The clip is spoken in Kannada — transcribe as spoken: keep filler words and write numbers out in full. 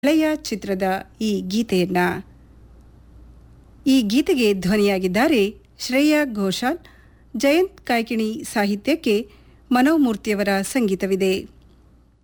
ಹಳೆಯ ಚಿತ್ರದ ಈ ಗೀತೆಯನ್ನ ಈ ಗೀತೆಗೆ ಧ್ವನಿಯಾಗಿದ್ದಾರೆ ಶ್ರೇಯಾ ಘೋಷಾಲ್. ಜಯಂತ್ ಕಾಯ್ಕಿಣಿ ಸಾಹಿತ್ಯಕ್ಕೆ ಮನೋಮೂರ್ತಿಯವರ ಸಂಗೀತವಿದೆ.